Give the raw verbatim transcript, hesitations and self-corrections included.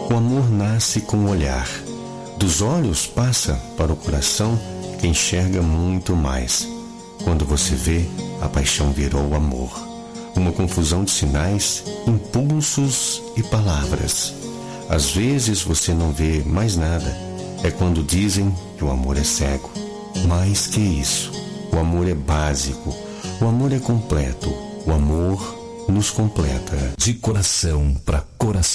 O amor nasce com o olhar. Dos olhos passa para o coração que enxerga muito mais. Quando você vê, a paixão virou amor. Uma confusão de sinais, impulsos e palavras. Às vezes você não vê mais nada. É quando dizem que o amor é cego. Mais que isso, o amor é básico. O amor é completo. O amor nos completa. De coração para coração.